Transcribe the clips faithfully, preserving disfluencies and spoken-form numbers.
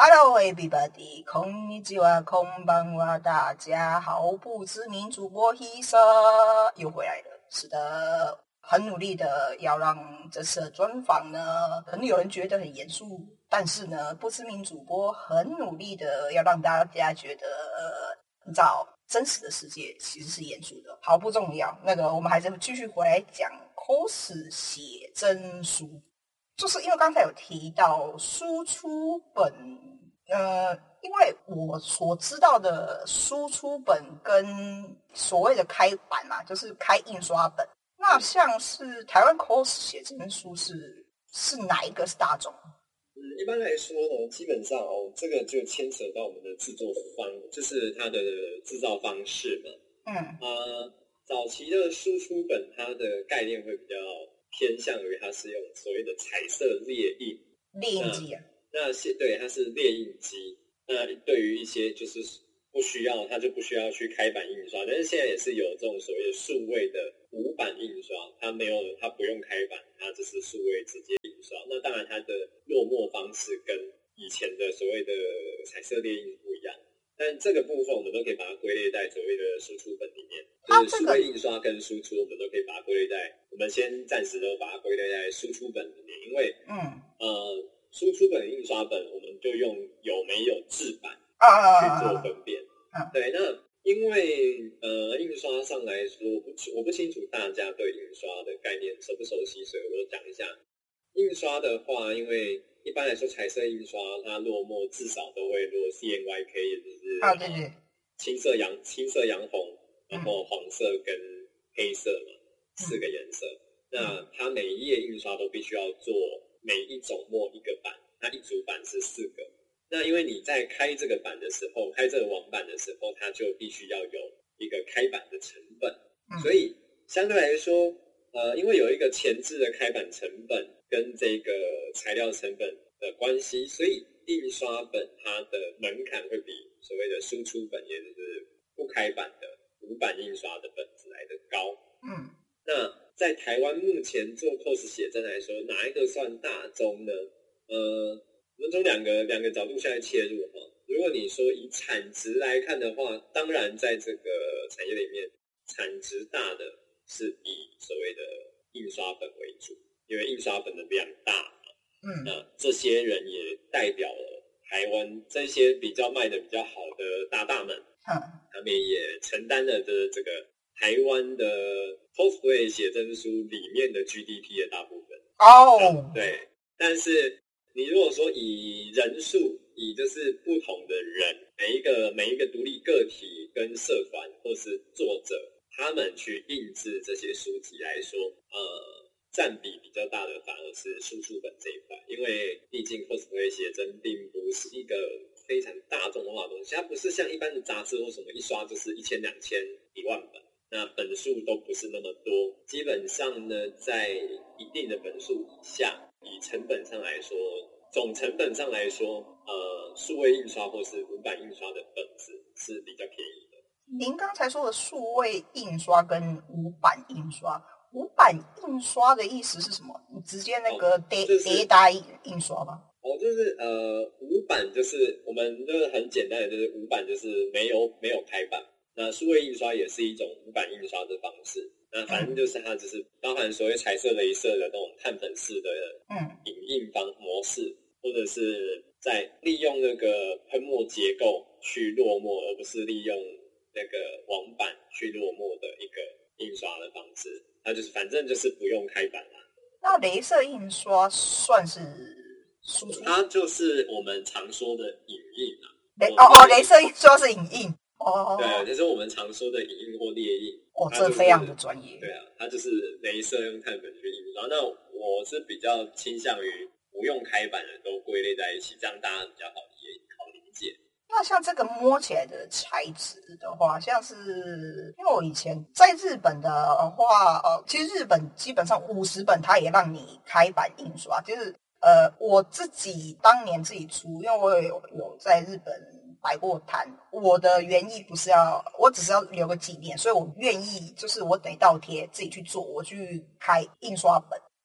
Hello everybody， こんにちは，こんばんは，大家好，不知名主播 Hisa 又回来了。是的，很努力的要让这次的专访呢，可能有人觉得很严肃，但是呢，不知名主播很努力的要让大家觉得，呃、你知道真实的世界其实是严肃的。好，不重要，那个我们还是继续回来讲 cos 写真书。就是因为刚才有提到输出本，呃，因为我所知道的输出本跟所谓的开版啊，就是开印刷本，那像是台湾 cos 写真书是是哪一个是大众？ 嗯，一般来说呢，基本上哦，这个就牵扯到我们的制作方，就是它的制造方式嘛。嗯，呃，早期的输出本，它的概念会比较偏向于它是用所谓的彩色列印， 列印机啊。 那现对它是列印机。那对于一些就是不需要，它就不需要去开版印刷。但是现在也是有这种所谓的数位的无版印刷，它没有，它不用开版，它只是数位直接印刷。那当然它的落墨方式跟以前的所谓的彩色列印不一样。但这个部分我们都可以把它归类在所谓的输出本里面，就是数位印刷跟输出，我们都可以把它归类在，我们先暂时都把它归类在输出本里面，因为嗯呃输出本印刷本我们就用有没有制版去做分辨。啊、对，那因为呃印刷上来说，我不我不清楚大家对印刷的概念熟不熟悉，所以我讲一下。印刷的话，因为一般来说，彩色印刷它落墨至少都会落 C M Y K， 也就是啊，对对， 青色洋青色洋红，然后黄色跟黑色嘛，嗯、四个颜色。那它每一页印刷都必须要做每一种墨一个版，它一组版是四个。那因为你在开这个版的时候，开这个网版的时候，它就必须要有一个开版的成本，嗯、所以相对来说，呃，因为有一个前置的开版成本。跟这个材料成本的关系，所以印刷本它的门槛会比所谓的输出本，也就是不开版的无版印刷的本子来的高。嗯，那在台湾目前做 cos 写真来说，哪一个算大宗呢？呃，我们从两个两个角度下来切入哈。如果你说以产值来看的话，当然在这个产业里面，产值大的是以所谓的印刷本为主。因为印刷本的量大嘛，嗯，那这些人也代表了台湾这些比较卖的比较好的大大们，嗯，他们也承担了这这个台湾的 cosplay 写真书里面的 G D P 的大部分。哦、嗯，对。但是你如果说以人数，以就是不同的人，每一个每一个独立个体跟社团或是作者，他们去印制这些书籍来说，呃。占比比较大的反而是输出本这一块，因为毕竟 cosplay 写真并不是一个非常大众化的东西，它不是像一般的杂志或什么一刷就是一千、两千、一万本，那本数都不是那么多。基本上呢，在一定的本数以下，以成本上来说，总成本上来说，呃，数位印刷或是无版印刷的本子是比较便宜的。 您刚才说的数位印刷跟无版印刷。无版印刷的意思是什么？你直接那个叠叠打印刷吗？ 哦，就是呃，无版就是我们就是很简单的，就是无版就是没有没有开版。那数位印刷也是一种无版印刷的方式。那反正就是它就是包含所谓彩色、雷射的那种碳粉式的嗯影印方模式，或者是在利用那个喷墨结构去落墨，而不是利用那个网版去落墨的一个印刷的方式。它就是反正就是不用开版啦。 那雷射印刷算是输出？ 它就是我们常说的影印啊。 雷哦哦，雷射印刷是影印哦。 对，就是我们常说的影印或列印。 哦，这非常的专业。 对啊，它就是雷射用碳粉去印刷。那我是比较倾向于不用开版的都归类在一起，这样大家比较好理好理解。 那像这个摸起来的材质的话，像是因为我以前在日本的话，呃，其实日本基本上五十本它也让你开版印刷，就是呃我自己当年自己出，因为我有有在日本摆过摊，我的原意不是要，我只是要留个纪念，所以我愿意就是我等于倒贴自己去做，我去开印刷本。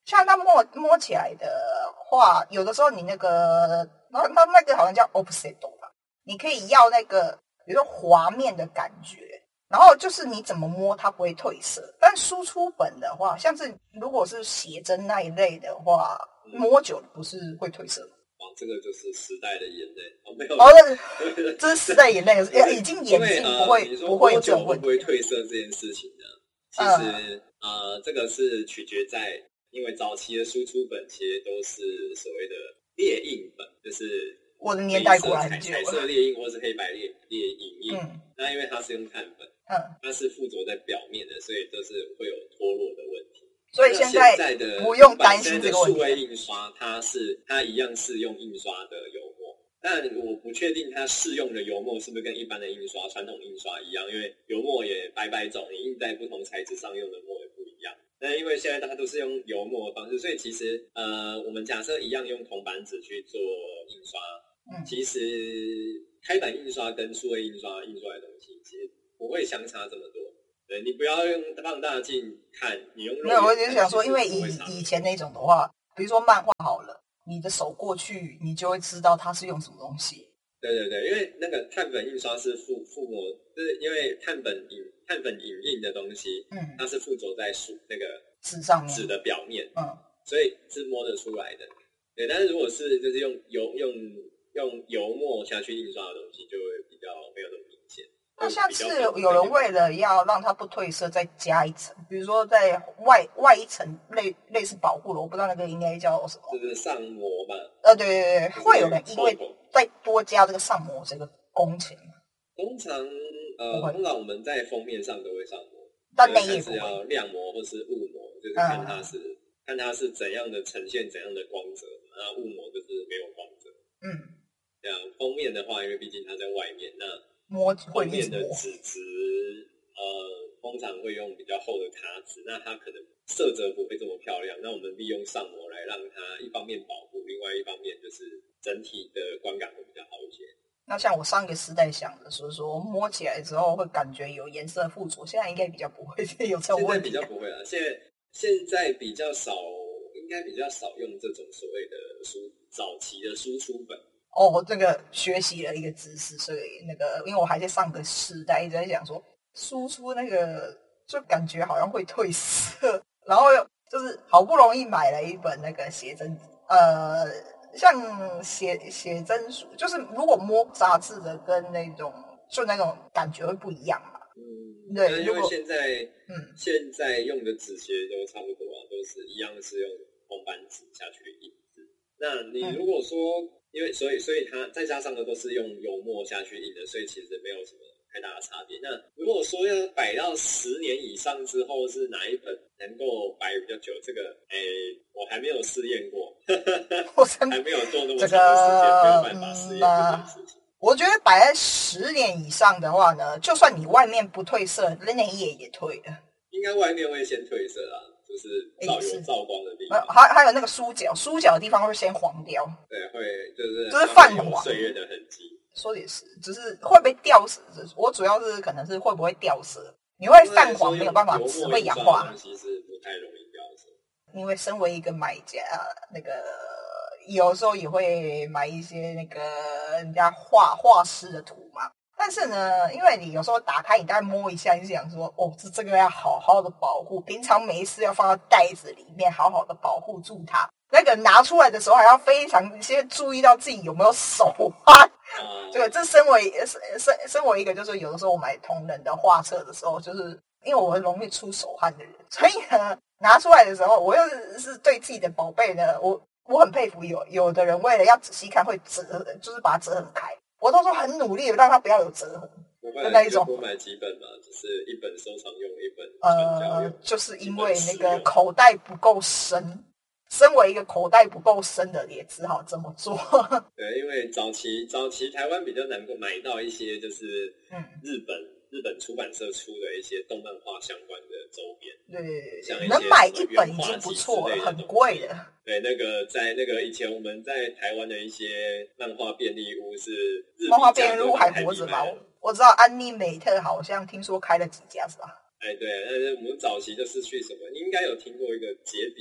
像它摸摸起来的话，有的时候你那个那那那个好像叫 offset 吧，你可以要那个比如说滑面的感觉，然后就是你怎么摸它不会褪色。但输出本的话，像是如果是写真那一类的话，嗯、摸久了不是会褪色吗？ 哦，这个就是时代的眼泪哦，没有哦，这是时代眼泪，已经眼睛不会、 呃、 不会有这种问题。会不会褪色这件事情呢？其实、嗯、呃，这个是取决在，因为早期的输出本其实都是所谓的列印本，就是我的年代过来很久了，彩色列印或是黑白列列影印。嗯，那因为它是用碳粉，嗯，它是附着在表面的，所以就是会有脱落的问题。 所以现在不用担心这个问题。 数位印刷它是它一样是用印刷的油墨，但我不确定它适用的油墨是不是跟一般的印刷传统印刷一样，因为油墨也百百种，你印在不同材质上用的墨也不一样。那因为现在大家都是用油墨的方式，所以其实呃，我们假设一样用铜板纸去做印刷，嗯，其实开版印刷跟数位印刷印出来的东西其实不会相差这么多。对，你不要用放大镜看，你用肉眼看。 没有，我就想说，因为以以前那种的话，比如说漫画好了，你的手过去，你就会知道它是用什么东西。 对对对，因为那个碳粉印刷是附附膜，就是因为碳粉影碳粉影印的东西，嗯，它是附着在书那个纸上面， 纸的表面， 嗯， 所以是摸得出来的。对，但是如果是就是用油用用油墨下去印刷的东西，就会比较没有那么明显。 那下次有人为了要让它不褪色，再加一层，比如说在外外一层类类似保护了，我不知道那个应该叫什么， 就是上膜吧？ 呃，对对对，会有人因为再多加这个上膜这个工程吗？ 通常呃，通常我们在封面上都会上膜， 但内页是要亮膜或是雾膜，就是看它是、嗯、看它是怎样的呈现怎样的光泽，那雾膜就是没有光泽。嗯，这样封面的话，因为毕竟它在外面，那摸后面的纸质，呃，通常会用比较厚的卡纸，那它可能色泽不会这么漂亮。那我们利用上膜来让它一方面保护，另外一方面就是整体的观感会比较好一些。 那像我上个时代想的，所以说摸起来之后会感觉有颜色附着，现在应该比较不会有这种问题。 现在比较不会了，现在现在比较少，应该比较少用这种所谓的输早期的输出本。 哦，这个学习了一个知识，所以那个，因为我还在上个世代，一直在讲说输出那个，就感觉好像会褪色，然后就是好不容易买了一本那个写真，呃，像写写真书，就是如果摸杂志的跟那种就那种感觉会不一样嘛。 嗯，对，因为现在嗯现在用的纸其实都差不多啊，都是一样是用铜板纸下去印字。那你如果说、嗯因为所以所以它再加上的都是用油墨下去印的，所以其实没有什么太大的差别。那如果说要摆到十年以上之后是哪一本能够摆比较久，这个诶我还没有试验过， 我还没有做那么长的时间，这个、没有办法试验这件事情。 我觉得摆在十年以上的话呢，就算你外面不褪色，内页也褪了。 应该外面会先褪色啊。就是照有照光的地方， 还还有那个书角，书角的地方会先黄掉， 对，会就是就是泛黄岁月的痕迹。 说也是，只是会不会掉色？我主要是可能是会不会掉色，你会泛黄没有办法，只会氧化。 其实不太容易掉色， 因为身为一个买家，那个有时候也会买一些那个人家画画师的图嘛。但是呢，因为你有时候打开，你大概摸一下，你就想说，哦，这这个要好好的保护，平常没事要放到袋子里面，好好的保护住它。那个拿出来的时候，还要非常先注意到自己有没有手啊。对，这身为身身为一个，就是有的时候我买同人的画册的时候，就是因为我很容易出手汗的人，所以呢，拿出来的时候，我又是对自己的宝贝呢，我我很佩服有有的人为了要仔细看，会折，就是把它折很开。我都说很努力让它不要有折痕的那一种。 多买几本嘛，只是一本收藏用，一本呃，就是因为那个口袋不够深，身为一个口袋不够深的，也只好这么做。 对，因为早期早期台湾比较难够买到一些就是嗯日本。嗯日本出版社出的一些动漫画相关的周边， 对， 像能买一本已经不错了，很贵的。 对，那个在那个以前我们在台湾的一些漫画便利屋是日漫画便利屋还活着吧？我知道安妮美特好像听说开了几家是吧？ 哎，对，但是我们早期就是去什么，你应该有听过一个杰比。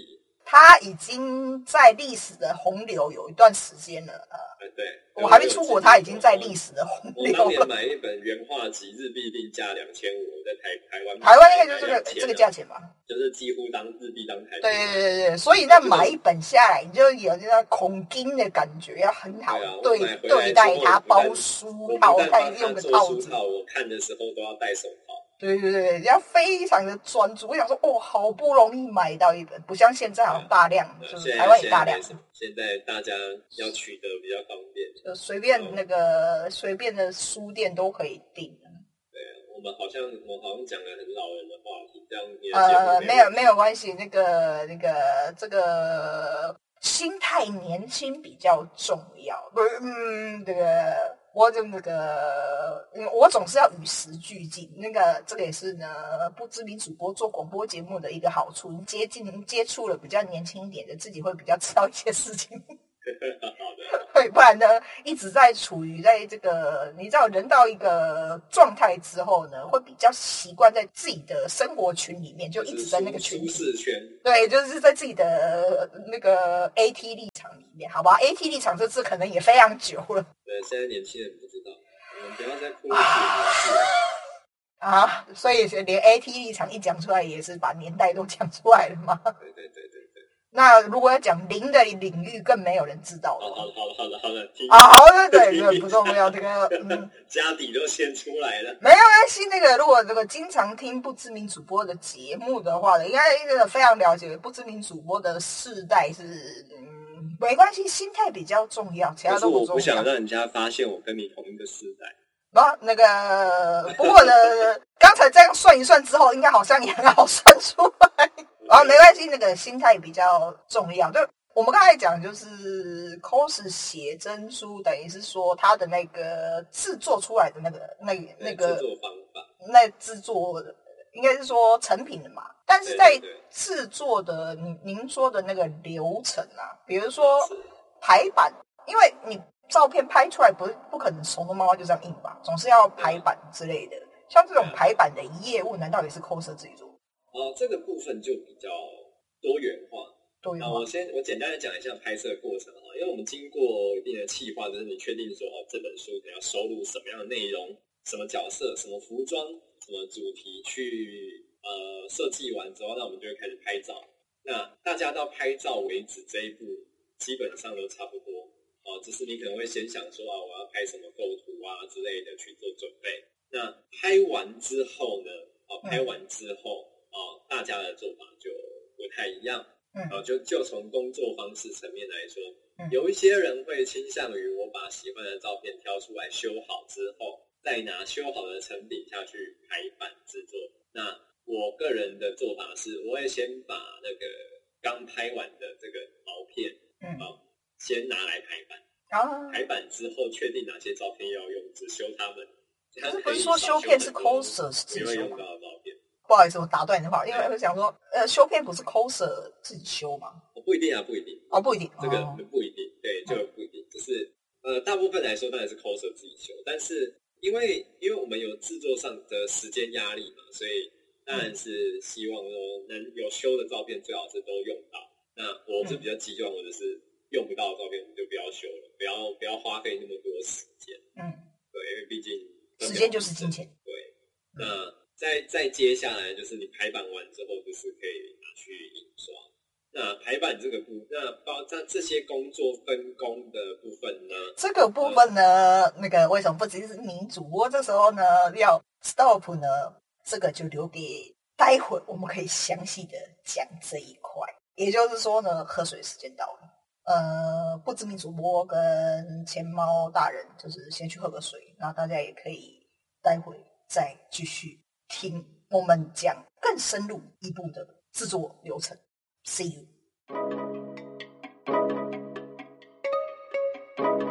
它已经在历史的洪流有一段时间了。呃， 对， 我还没出国，它已经在历史的洪流了。 我当年买一本原画集，日币定价两千五，我在台台湾台湾应该就是这个这个价钱吧， 就是几乎当日币当台币。 对对对对，所以那买一本下来，你就有这种恐惊的感觉，要很好对对待它，包书套，再用个套子。 我看的时候都要戴手套。 对对对，要非常的专注。我想说，哦，好不容易买到一本，不像现在好大量， 啊、 就是台湾也大量。 现在大家要取得比较方便， 就随便那个随、嗯、便的书店都可以订。 对，我们好像我好像讲了很老人的话题，这样你的节目呃，没有没有关系，那个那个这个心态年轻比较重要。不是，嗯，这个。我就那个，我总是要与时俱进。那个，这个也是呢，不知名主播做广播节目的一个好处，接近接触了比较年轻一点的，自己会比较知道一些事情。对，不然呢，一直在处于在这个，你知道，人到一个状态之后呢，会比较习惯在自己的生活群里面，就一直在那个群体。 舒适圈。 对，就是在自己的那个 A T 立场里面，好吧 ？A T 立场这字可能也非常久了。 对，现在年轻人不知道，我们不要再哭了。 啊，所以连 A T 立场一讲出来，也是把年代都讲出来了嘛。 对对对对对。 那如果要讲零的领域，更没有人知道了。 好了好了好了好了， 啊，好的，对对，不重要。这个嗯， 家底都先出来了。 没有关系。那个如果这个经常听不知名主播的节目的话，应该真的非常了解不知名主播的世代是嗯，没关系，心态比较重要，其他都不重要。 我不想让人家发现我跟你同一个世代。 啊，那个不过呢，刚才这样算一算之后，应该好像也很好算出来。啊，没关系，那个心态比较重要。就我们刚才讲，就是 cos 写真书，等于是说它的那个制作出来的那个那那个制作方法， 那制作应该是说成品的嘛。但是在制作的您您说的那个流程啊，比如说排版，因为你照片拍出来不是不可能从头到尾就这样印吧，总是要排版之类的。像这种排版的业务，难道也是 cos 自己做？ 哦，这个部分就比较多元化。 多元化。 啊，我先我简单的讲一下拍摄过程哈，因为我们经过一定的企划，就是你确定说哦，这本书你要收录什么样的内容，什么角色，什么服装，什么主题去呃设计完之后，那我们就会开始拍照。那大家到拍照为止这一步，基本上都差不多。哦，只是你可能会先想说啊，我要拍什么构图啊之类的去做准备。那拍完之后呢？哦，拍完之后。嗯哦，大家的做法就不太一样。嗯，哦，就就从工作方式层面来说，嗯，有一些人会倾向于我把喜欢的照片挑出来修好之后，再拿修好的成品下去排版制作。那我个人的做法是，我会先把那个刚拍完的这个毛片，嗯，哦，先拿来排版。哦，排版之后确定哪些照片要用，只修它们。 可是不是说修片是 coser 自己修用到的照片。 不好意思，我打断你的话，因为我想说，呃，修片不是 coser 自己修吗？ 哦，不一定啊，不一定。 哦，不一定， 这个不一定，对，就不一定。就是呃，大部分来说当然是 coser 自己修，但是因为因为我们有制作上的时间压力嘛，所以当然是希望说能有修的照片最好是都用到。那我是比较极端，或者是用不到的照片，我们就不要修了，不要不要花费那么多时间。嗯，对，因为毕竟时间就是金钱。 对，那。再再接下来就是你排版完之后，就是可以拿去印刷。那排版这个部，那包在这些工作分工的部分呢？ 这个部分呢，呃、那个为什么不只是你主播这时候呢要 stop 呢？这个就留给待会我们可以详细的讲这一块。也就是说呢，喝水时间到了。呃，不知名主播跟钱猫大人就是先去喝个水，然后大家也可以待会再继续。听我们讲更深入一步的制作流程。See you.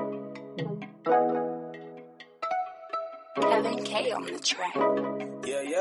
Kevin K on the track. Yeah, yeah.